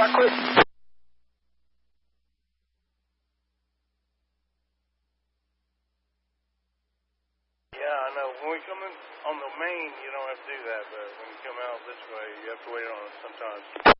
chocolate. Yeah, I know. When we come in on the main, you don't have to do that, but when you come out this way, you have to wait on it sometimes.